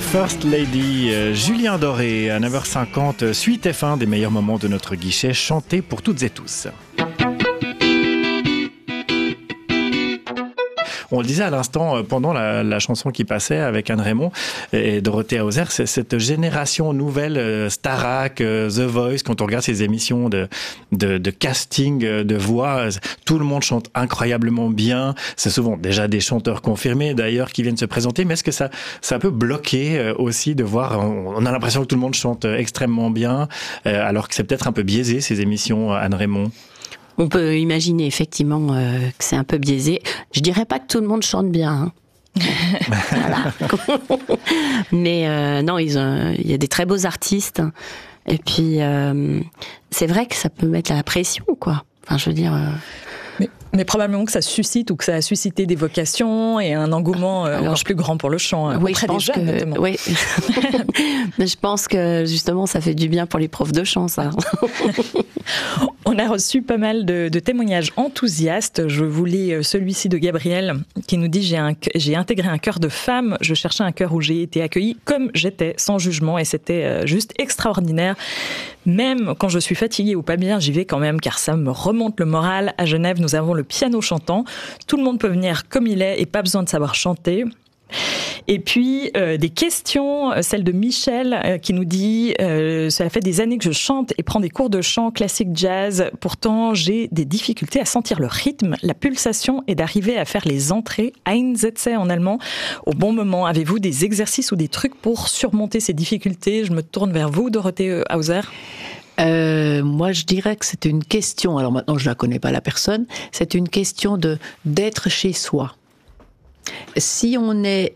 First Lady, Julien Doré à 9h50, suite F1 des meilleurs moments de notre guichet, chanté pour toutes et tous. On le disait à l'instant, pendant la chanson qui passait avec Anne Raymond et Dorothée Hauser, c'est cette génération nouvelle, Starac, The Voice, quand on regarde ces émissions de casting de voix, tout le monde chante incroyablement bien. C'est souvent déjà des chanteurs confirmés d'ailleurs qui viennent se présenter, mais est-ce que ça peut bloquer aussi de voir, on a l'impression que tout le monde chante extrêmement bien, alors que c'est peut-être un peu biaisé ces émissions, Anne Raymond? On peut imaginer effectivement que c'est un peu biaisé. Je dirais pas que tout le monde chante bien. Voilà. Mais non, il y a des très beaux artistes. Et puis, c'est vrai que ça peut mettre la pression, quoi. Enfin, je veux dire... Mais probablement que ça suscite ou que ça a suscité des vocations et un engouement encore plus grand pour le chant auprès des jeunes, notamment. Oui, mais je pense que justement ça fait du bien pour les profs de chant, ça. On a reçu pas mal de témoignages enthousiastes. Je vous lis celui-ci de Gabriel qui nous dit « J'ai intégré un chœur de femmes, je cherchais un chœur où j'ai été accueillie comme j'étais, sans jugement, et c'était juste extraordinaire. Même quand je suis fatiguée ou pas bien, j'y vais quand même car ça me remonte le moral. À Genève, nous avons le piano chantant. Tout le monde peut venir comme il est et pas besoin de savoir chanter. » Et puis des questions, celle de Michel qui nous dit ça fait des années que je chante et prends des cours de chant classique jazz, pourtant j'ai des difficultés à sentir le rythme, la pulsation et d'arriver à faire les entrées Einsätze en allemand au bon moment. Avez-vous des exercices ou des trucs pour surmonter ces difficultés? Je me tourne vers vous, Dorothée Hauser. Moi, je dirais que c'est une question, alors maintenant je la connais pas la personne, c'est une question d'être chez soi. Si on est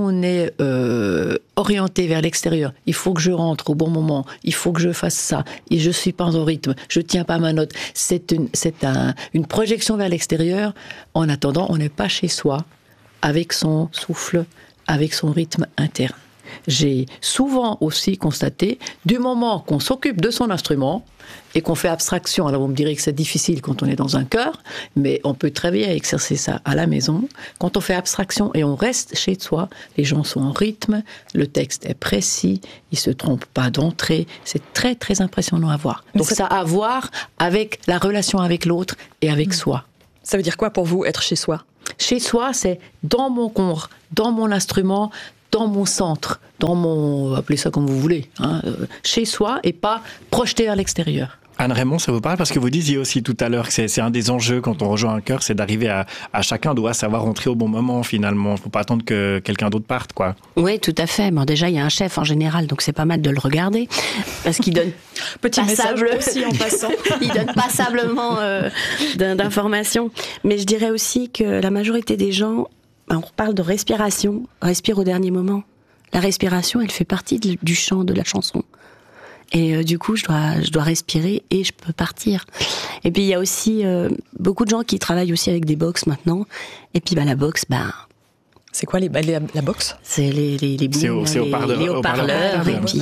orienté vers l'extérieur, il faut que je rentre au bon moment, il faut que je fasse ça, et je suis pas en rythme, je tiens pas ma note. C'est une projection vers l'extérieur. En attendant, on n'est pas chez soi, avec son souffle, avec son rythme interne. J'ai souvent aussi constaté, du moment qu'on s'occupe de son instrument et qu'on fait abstraction, alors vous me direz que c'est difficile quand on est dans un chœur, mais on peut très bien exercer ça à la maison. Quand on fait abstraction et on reste chez soi, les gens sont en rythme, le texte est précis, ils ne se trompent pas d'entrée, c'est très très impressionnant à voir. Donc ça a à voir avec la relation avec l'autre et avec soi. Ça veut dire quoi pour vous, être chez soi? Chez soi, c'est dans mon corps, dans mon instrument, dans mon centre, dans mon... appelez ça comme vous voulez, chez soi et pas projeté vers l'extérieur. Anne Raymond, ça vous parle? Parce que vous disiez aussi tout à l'heure que c'est un des enjeux quand on rejoint un chœur, c'est d'arriver à chacun doit savoir rentrer au bon moment finalement. Il ne faut pas attendre que quelqu'un d'autre parte, quoi. Oui, tout à fait. Bon, déjà, il y a un chef en général, donc c'est pas mal de le regarder. Parce qu'il donne petit message aussi en passant. Il donne passablement d'informations. Mais je dirais aussi que la majorité des gens, on parle de respiration, respire au dernier moment. La respiration, elle fait partie du chant, de la chanson. Et du coup, je dois respirer et je peux partir. Et puis, il y a aussi beaucoup de gens qui travaillent aussi avec des box maintenant. Et puis, la box, c'est quoi la box? C'est les booms, c'est les haut-parleurs. Et puis,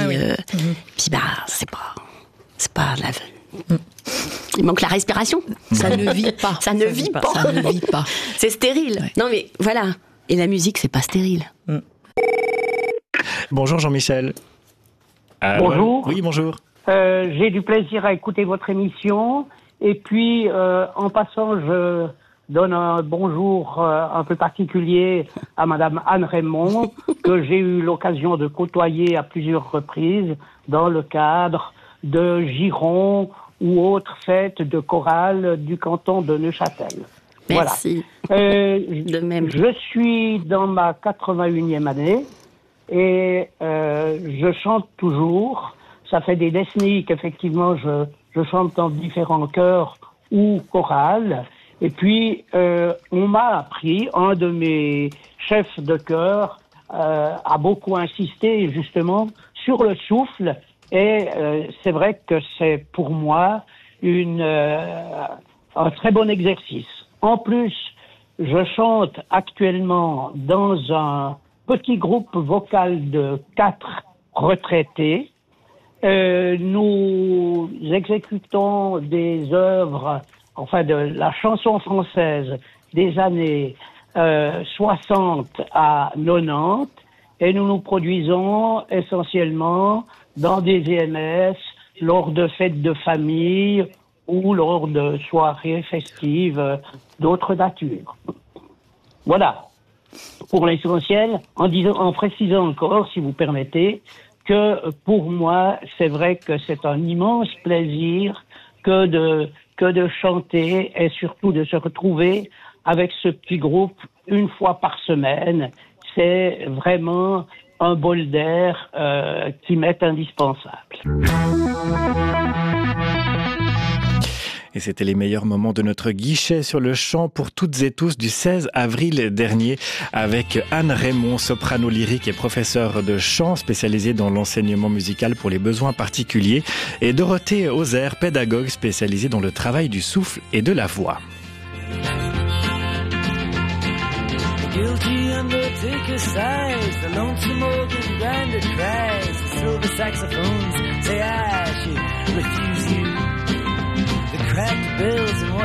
c'est pas la... Il manque la respiration. Ça ne vit pas. Ça ne vit pas. Ça ne vit pas. C'est stérile. Ouais. Non mais voilà. Et la musique, c'est pas stérile. Bonjour Jean-Michel. Bonjour. Oui, bonjour. J'ai du plaisir à écouter votre émission. Et puis, en passant, je donne un bonjour un peu particulier à Madame Anne Raymond, que j'ai eu l'occasion de côtoyer à plusieurs reprises dans le cadre de Giron ou autres fêtes de chorale du canton de Neuchâtel. Merci. Voilà. De même. Je suis dans ma 81e année et je chante toujours. Ça fait des décennies qu'effectivement je chante dans différents chœurs ou chorales. Et puis on m'a appris, un de mes chefs de chœur a beaucoup insisté justement sur le souffle. Et c'est vrai que c'est pour moi un très bon exercice. En plus, je chante actuellement dans un petit groupe vocal de 4 retraités. Nous exécutons des œuvres, enfin de la chanson française des années 60 à 90. et nous nous produisons essentiellement dans des EMS, lors de fêtes de famille ou lors de soirées festives d'autres natures. Voilà. Pour l'essentiel, en précisant encore, si vous permettez, que pour moi, c'est vrai que c'est un immense plaisir que de chanter et surtout de se retrouver avec ce petit groupe une fois par semaine. C'est vraiment un bol d'air qui m'est indispensable. Et c'était les meilleurs moments de notre guichet sur le chant pour toutes et tous du 16 avril dernier avec Anne Raymond, soprano lyrique et professeure de chant spécialisée dans l'enseignement musical pour les besoins particuliers, et Dorothée Hauser, pédagogue spécialisée dans le travail du souffle et de la voix. Guilty undertaker sighs, the lonesome organ grinder cries, the silver saxophones say I should refuse you. The cracked bells and what